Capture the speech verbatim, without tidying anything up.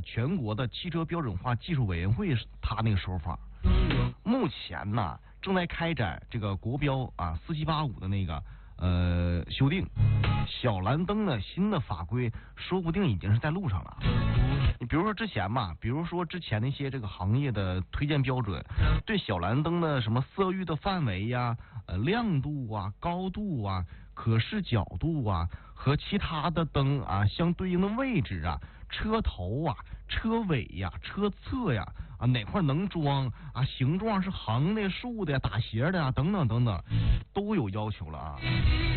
全国的汽车标准化技术委员会他那个说法。目前呢，正在开展这个国标啊四七八五的那个呃修订，小蓝灯的新的法规说不定已经是在路上了。你比如说之前嘛，比如说之前那些这个行业的推荐标准，对小蓝灯的什么色域的范围呀、呃亮度啊、高度啊、可视角度啊和其他的灯啊相对应的位置啊、车头啊、车尾呀、车侧呀啊哪块能装啊、形状是横的、竖的、打斜的啊等等等等，都有要求了啊。